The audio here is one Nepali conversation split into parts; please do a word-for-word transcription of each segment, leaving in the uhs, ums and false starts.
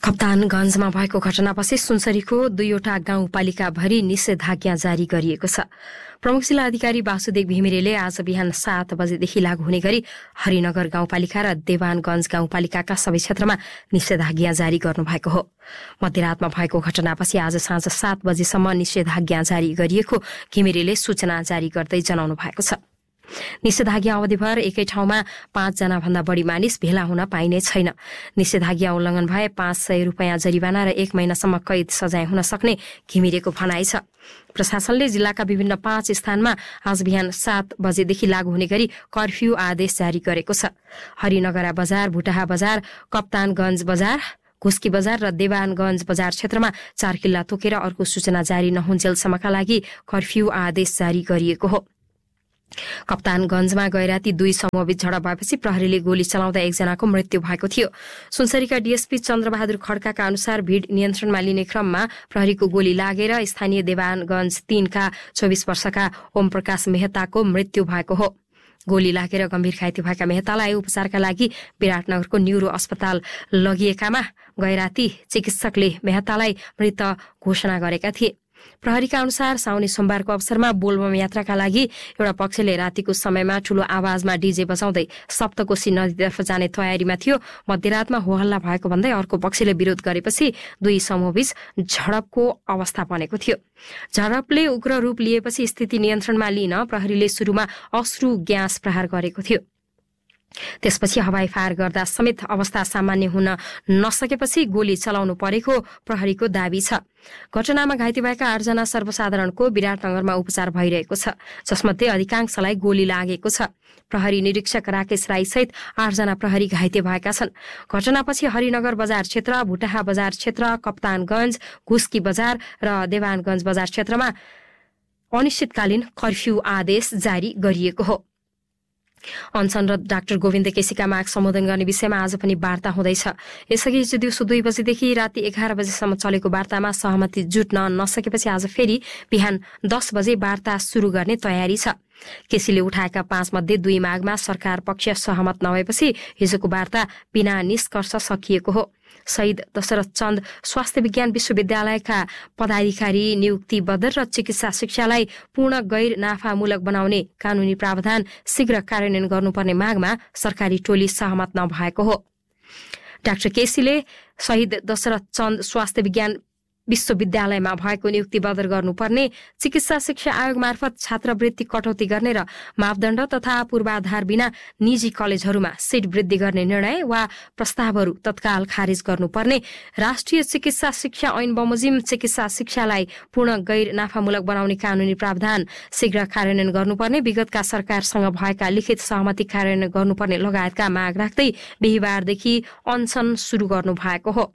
कप्तानगञ्जमा भएको घटनापछि सुनसरीको दुईवटा गाउँपालिकाभरि निषेधाज्ञा जारी गरिएको छ। प्रमुख जिल्ला अधिकारी वासुदेव घिमिरेले आज बिहान सात बजेदेखि लागू हुने गरी हरिनगर गाउँपालिका र देवानगञ्ज गाउँपालिकाका सबै क्षेत्रमा निषेधाज्ञा जारी गर्नुभएको हो। मध्यरातमा भएको घटनापछि आज साँझ सात बजेसम्म निषेधाज्ञा जारी गरिएको घिमिरेले सूचना जारी गर्दै जनाउनु भएको छ। निषेधाज्ञा अवधिभर एकै ठाउँमा पाँचजना भन्दा बढी मानिस भेला हुन पाइने छैन। निषेधाज्ञा उल्लङ्घन भए पाँच सय रुपियाँ जरिवाना र एक महिनासम्म कैद सजाय हुन सक्ने घिमिरेको भनाइ छ। प्रशासनले जिल्लाका विभिन्न पाँच स्थानमा आज बिहान सात बजेदेखि लागू हुने गरी कर्फ्यू आदेश जारी गरेको छ। हरिनगरा बजार, भुटाहा बजार, कप्तानगञ्ज बजार, घुस्की बजार र देवानगञ्ज बजार क्षेत्रमा चार किल्ला तोकेर अर्को सूचना जारी नहुन्जेलसम्मका लागि कर्फ्यू आदेश जारी गरिएको हो। कप्तानगञ्जमा गैराती दुई समूहबीच झडप भएपछि प्रहरीले गोली चलाउँदा एकजनाको मृत्यु भएको थियो। सुनसरीका डीएसपी चन्द्रबहादुर खड्काका अनुसार भीड़ नियन्त्रणमा लिने क्रममा प्रहरीको गोली लागेर स्थानीय देवानगञ्ज तीनका चौबिस वर्षका ओम प्रकाश मेहताको मृत्यु भएको हो। गोली लागेर गम्भीर घाइते भएका मेहतालाई उपचारका लागि विराटनगरको न्युरो अस्पताल लगिएकामा गैराती चिकित्सकले मेहतालाई मृत घोषणा गरेका थिए। प्रहरीका अनुसार साउनी सोमबारको अवसरमा बोलबम यात्राका लागि एउटा पक्षले रातिको समयमा ठूलो आवाजमा डीजे बजाउँदै सप्तकोशी नदीतर्फ जाने तयारीमा थियो। मध्यरातमा होहल्ला भएको भन्दै अर्को पक्षले विरोध गरेपछि दुई समूहबीच झडपको अवस्था बनेको थियो। झडपले उग्र रूप लिएपछि स्थिति नियन्त्रणमा लिन प्रहरीले सुरुमा अश्रु ग्यास प्रहार गरेको थियो। त्यसपछि हवाई फायर गर्दा समेत अवस्था सामान्य हुन नसकेपछि गोली चलाउनु परेको प्रहरीको दावी छ। घटनामा घाइते भएका आठजना सर्वसाधारणको विराटनगरमा उपचार भइरहेको छ, जसमध्ये अधिकांशलाई गोली लागेको छ। प्रहरी निरीक्षक राकेश राई सहित आठजना प्रहरी घाइते भएका छन्। घटनापछि हरिनगर बजार क्षेत्र, भुटाहा बजार क्षेत्र, कप्तानगञ्ज, घुस्की बजार र देवानगञ्ज बजार क्षेत्रमा अनिश्चितकालीन कर्फ्यू आदेश जारी गरिएको हो। अनसनरत डाक्टर गोविन्द केसीका माग सम्बोधन गर्ने विषयमा आज पनि वार्ता हुँदैछ। यसअघि हिजो दिउँसो दुई बजेदेखि राति एघार बजेसम्म चलेको वार्तामा सहमति जुट्न नसकेपछि आज फेरि बिहान दस बजे वार्ता शुरू गर्ने तयारी छ। केसीले उठाएका पाँच मध्ये दुई मागमा सरकार पक्ष सहमत नभएपछि हिजोको वार्ता बिना निष्कर्ष सकिएको हो। शहीद दशरथ चन्द स्वास्थ्य विज्ञान विश्वविद्यालयका पदाधिकारी नियुक्ति बदर र चिकित्सा शिक्षालाई पूर्ण गैर नाफामूलक बनाउने कानूनी प्रावधान शीघ्र कार्यान्वयन गर्नुपर्ने मागमा सरकारी टोली सहमत नभएको हो। डाक्टर केसीले शहीद दशरथ चन्द स्वास्थ्य विज्ञान विश्वविद्यालयमा भएको नियुक्ति बदर गर्नुपर्ने, चिकित्सा शिक्षा आयोग मार्फत छात्रवृत्ति कटौती गर्ने र मापदण्ड तथा पूर्वाधार बिना निजी कलेजहरूमा सिट वृद्धि गर्ने निर्णय वा प्रस्तावहरू तत्काल खारिज गर्नुपर्ने, राष्ट्रिय चिकित्सा शिक्षा ऐन बमोजिम चिकित्सा शिक्षालाई पूर्ण गैर नाफामूलक बनाउने कानूनी प्रावधान शीघ्र कार्यान्वयन गर्नुपर्ने, विगतका सरकारसँग भएका लिखित सहमति कार्यान्वयन गर्नुपर्ने लगायतका माग राख्दै बिहिबारदेखि अनसन शुरू गर्नु भएको हो।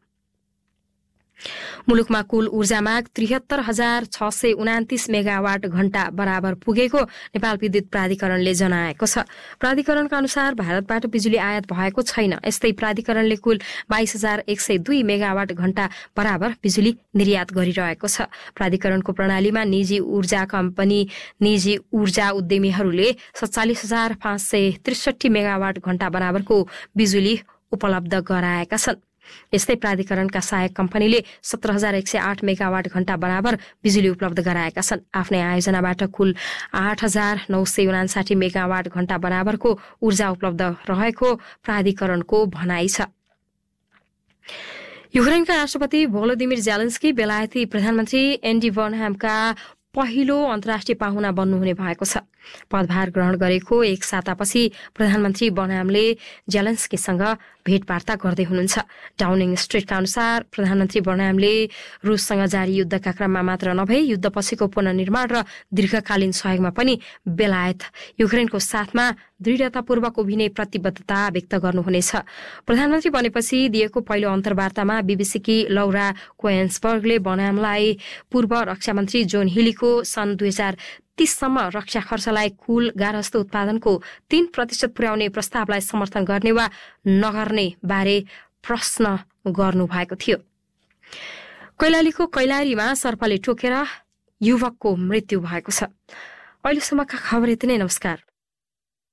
मुलुकमा कुल ऊर्जा माग त्रिहत्तर हजार छ सय उनातिस मेगावाट घण्टा बराबर पुगेको नेपाल विद्युत प्राधिकरणले जनाएको छ। प्राधिकरणका अनुसार भारतबाट बिजुली आयात भएको छैन। यस्तै प्राधिकरणले कुल बाइस हजार एक सय दुई मेगावाट घण्टा बराबर बिजुली निर्यात गरिरहेको छ। प्राधिकरणको प्रणालीमा निजी ऊर्जा कम्पनी निजी ऊर्जा उद्यमीहरूले सत्तालिस हजार पाँच सय त्रिसठी मेगावाट घण्टा बराबरको बिजुली उपलब्ध गराएका छन्। यस्तै प्राधिकरणका सहायक कम्पनीले सत्र हजार एक सय आठ मेगावाट घण्टा बराबर बिजुली उपलब्ध गराएका छन्। आफ्नै आयोजनाबाट कुल आठ हजार नौ सय उनासाठी मेगावाट घण्टा बराबरको ऊर्जा उपलब्ध रहेको प्राधिकरणको भनाइ छ। युक्रेनका राष्ट्रपति भोलोदिमिर जेलेन्स्की बेलायती प्रधानमन्त्री एन्डी बर्नह्यामका पहिलो अन्तर्राष्ट्रिय पाहुना बन्नुहुने भएको छ। पदभार ग्रहण गरेको एक सातापछि प्रधानमन्त्री बर्नह्यामले जेलेन्स्कीसँग भेटवार्ता गर्दै हुनुहुन्छ। डाउनिङ स्ट्रिटका अनुसार प्रधानमन्त्री बर्नह्यामले रुससँग जारी युद्धका क्रममा मात्र नभई युद्धपछिको पुनर्निर्माण र दीर्घकालीन सहयोगमा पनि बेलायत युक्रेनको साथमा दृढतापूर्वक उभिने प्रतिबद्धता व्यक्त गर्नुहुनेछ। प्रधानमन्त्री बनेपछि दिएको पहिलो अन्तर्वार्तामा बीबीसीकी लौरा कोएन्सबर्गले बर्नह्यामलाई पूर्व रक्षा मन्त्री जोन हिलीको सन् दुई हजार तीससम्म रक्षा खर्चलाई कुल गार्हस्थ उत्पादनको तीन प्रतिशत पुर्याउने प्रस्तावलाई समर्थन गर्ने वा नगर्ने बारे प्रश्न गर्नु भएको थियो। कैलालीको कैलालीमा सर्पले टोकेर युवकको मृत्यु भएको छ। अहिलेसम्मका खबर यति नै। नमस्कार।